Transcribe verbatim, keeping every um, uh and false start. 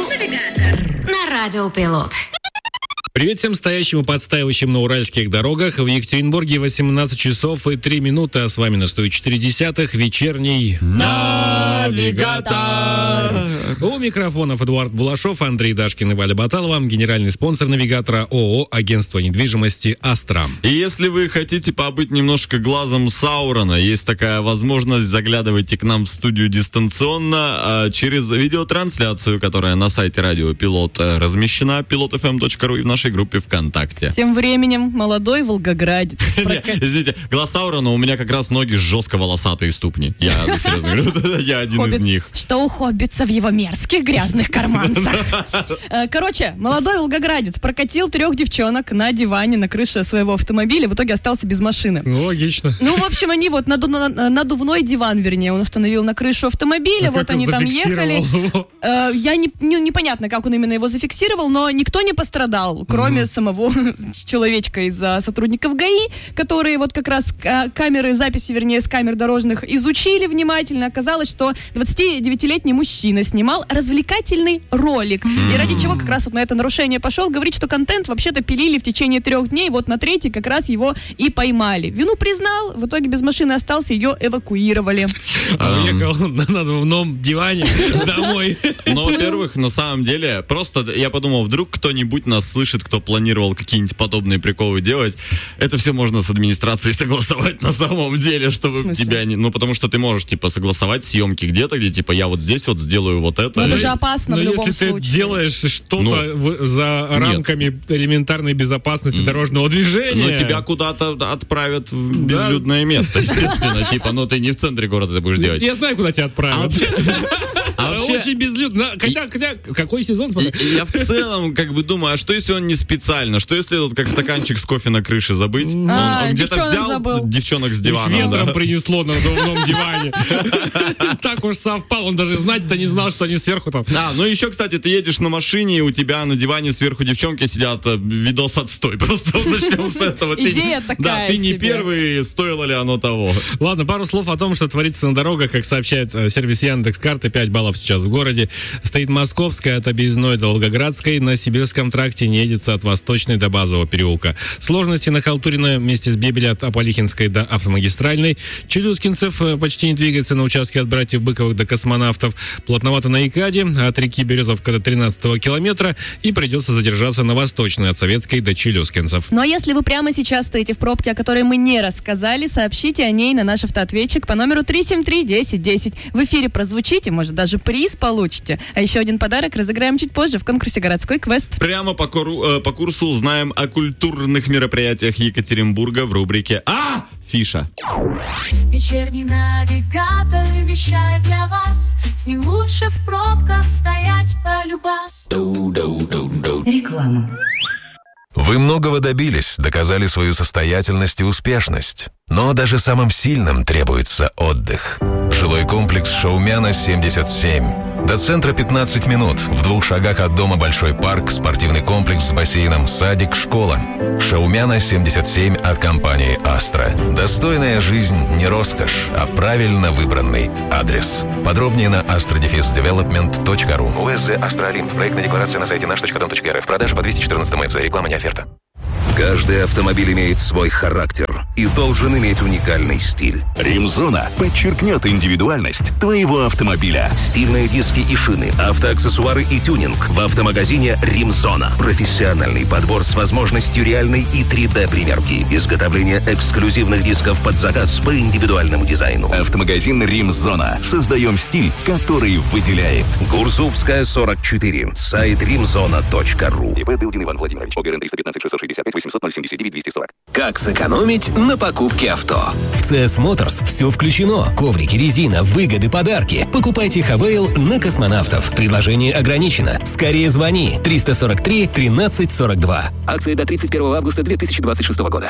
Навигатор на Радио Пилот. Привет всем стоящим и подстаивающим на уральских дорогах. В Екатеринбурге восемнадцать часов и три минуты, а с вами на сто четыре десятых вечерний Навигатор. У микрофонов Эдуард Булашов, Андрей Дашкин и Валя Баталова. Генеральный спонсор Навигатора ООО «Агентство недвижимости Астра». И если вы хотите побыть немножко глазом Саурона, есть такая возможность, заглядывайте к нам в студию дистанционно через видеотрансляцию, которая на сайте Радио Пилот размещена, пилот эф эм точка ру, и в нашей группе ВКонтакте. Тем временем молодой волгоградец. Извините, глаз Саурона, у меня как раз ноги жестко волосатые ступни. Я серьезно говорю, я один из них. Что у хоббица в его мерзких грязных карманцах. Короче, молодой волгоградец прокатил трех девчонок на диване на крыше своего автомобиля, в итоге остался без машины. Ну, логично. Ну, в общем, они вот наду- надувной диван, вернее, он установил на крышу автомобиля, вот они там ехали. Я не, не, непонятно, как он именно его зафиксировал, но никто не пострадал, кроме mm-hmm. самого человечка из сотрудников ГАИ, которые вот как раз камеры, записи, вернее, с камер дорожных изучили внимательно. Оказалось, что двадцатидевятилетний мужчина снимал развлекательный ролик. Mm-hmm. И ради чего как раз вот на это нарушение пошел. Говорит, что контент вообще-то пилили в течение трех дней. Вот на третий как раз его и поймали. Вину признал, в итоге без машины остался, ее эвакуировали. А уехал на надувном диване домой. Ну, во-первых, на самом деле, просто я подумал, вдруг кто-нибудь нас слышит, кто планировал какие-нибудь подобные приколы делать. Это все можно с администрацией согласовать на самом деле, чтобы тебя не... Ну, потому что ты можешь, типа, согласовать съемки где-то, где, типа, я вот здесь вот сделаю вот это. Но это же опасно в любом случае. Но если ты делаешь что-то ну, в, за рамками нет. элементарной безопасности дорожного движения... Но тебя куда-то отправят в безлюдное да. место, естественно. Типа, ну, ты не в центре города это будешь делать. Я знаю, куда тебя отправят. А вообще... Очень безлюдно. Когда, когда, какой сезон? Я в целом как бы думаю, а что если он не специально? Что если тут как стаканчик с кофе на крыше забыть? Он, а, он где-то взял забыл. девчонок с дивана. Ветром да. принесло на надувном диване. Так уж совпал, он даже знать-то не знал, что они сверху там. Да, ну еще, кстати, ты едешь на машине, и у тебя на диване сверху девчонки сидят, видос отстой. Просто начнем с этого. Идея такая Да, ты не себе. первый, стоило ли оно того? Ладно, пару слов о том, что творится на дорогах. Как сообщает сервис Яндекс.Карты, пять баллов сейчас в городе. Стоит Московская от Объездной до Волгоградской. На Сибирском тракте не едется от Восточной до Базового переулка. Сложности на Халтурина вместе с Бебеля от Аполихинской до Автомагистральной. Челюскинцев почти не двигается на участке от Братьев Быковых до Космонавтов. Плотновато на Икаде от реки Березовка до тринадцатого километра. И придется задержаться на Восточной от Советской до Челюскинцев. Но если вы прямо сейчас стоите в пробке, о которой мы не рассказали, сообщите о ней на наш автоответчик по номеру три семь три десять десять. В эфире прозвучите, может, даже приз получите. А еще один подарок разыграем чуть позже в конкурсе «Городской квест». Прямо по, кору, э, по курсу узнаем о культурных мероприятиях Екатеринбурга в рубрике «А! Фиша». Вечерний навигатор вещает для вас. С ним лучше в пробках стоять полюбас. Реклама. Вы многого добились, доказали свою состоятельность и успешность. Но даже самым сильным требуется отдых. Жилой комплекс «Шаумяна семьдесят семь». До центра пятнадцать минут. В двух шагах от дома большой парк, спортивный комплекс с бассейном, садик, школа. «Шаумяна семьдесят семь» от компании «Астра». Достойная жизнь не роскошь, а правильно выбранный адрес. Подробнее на астра-девелопмент точка ру. УСЗ «Астра-Олимп». Проектная декларация на сайте наш точка дом точка эр эф. Продажа по двести четырнадцатому эф зэ. Реклама не оферта. Каждый автомобиль имеет свой характер и должен иметь уникальный стиль. Римзона подчеркнет индивидуальность твоего автомобиля. Стильные диски и шины, автоаксессуары и тюнинг в автомагазине «Римзона». Профессиональный подбор с возможностью реальной и три дэ-примерки. Изготовление эксклюзивных дисков под заказ по индивидуальному дизайну. Автомагазин «Римзона». Создаем стиль, который выделяет. Гурзувская, сорок четыре. Сайт римзона точка ру. ИП Дылдин Иван Владимирович. ОГРН триста пятнадцать шестьсот шестьдесят пять восемьсот ноль семьдесят девять двести сорок. Как сэкономить на покупке авто? В си эс Motors все включено. Коврики, резина, выгоды, подарки. Покупайте Хавейл на Космонавтов. Предложение ограничено. Скорее звони. триста сорок три тринадцать сорок два. Акции до тридцать первого августа две тысячи двадцать шестого года.